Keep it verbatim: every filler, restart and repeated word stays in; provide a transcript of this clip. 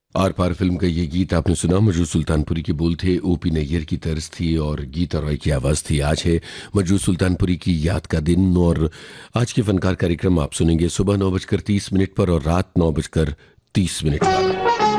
Are par film का ये गीत आपने सुना। मजरू सुल्तानपुरी के बोल थे, ओपी नैयर की तर्ज थी और गीता रॉय की आवाज थी। आज है मजरू सुल्तानपुरी की याद का दिन और आज के फनकार कार्यक्रम आप सुनेंगे सुबह नौ बजकर तीस मिनट पर और रात नौ बजकर तीस मिनट पर।